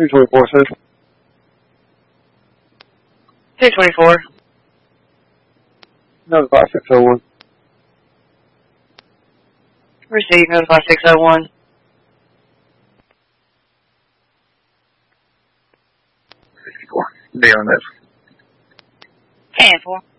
224, sir. 224. Notify 601. Receive, notify 601. Be on this. 10-4.